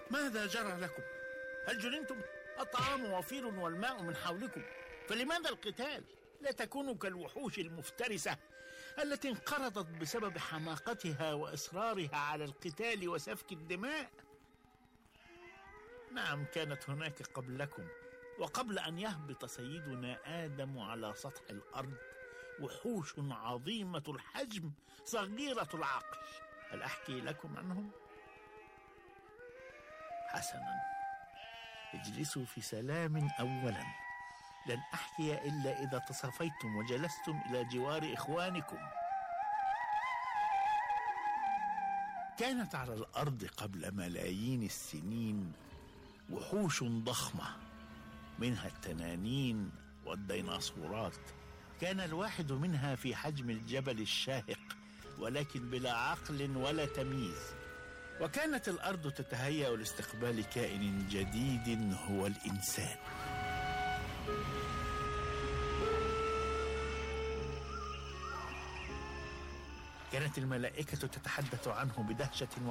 ماذا جرى لكم؟ هل جننتم؟ الطعام وفير والماء من حولكم، فلماذا القتال؟ لا تكونوا كالوحوش المفترسة التي انقرضت بسبب حماقتها وإصرارها على القتال وسفك الدماء. نعم، كانت هناك قبلكم وقبل أن يهبط سيدنا آدم على سطح الأرض وحوش عظيمة الحجم صغيرة العقل. هل أحكي لكم عنهم؟ حسنا، اجلسوا في سلام. أولا، لن أحكي إلا إذا تصافيتم وجلستم إلى جوار إخوانكم. كانت على الأرض قبل ملايين السنين وحوش ضخمة، منها التنانين والديناصورات. كان الواحد منها في حجم الجبل الشاهق، ولكن بلا عقل ولا تمييز. وكانت الأرض تتهيأ لاستقبال كائن جديد هو الإنسان. كانت الملائكة تتحدث عنه بدهشة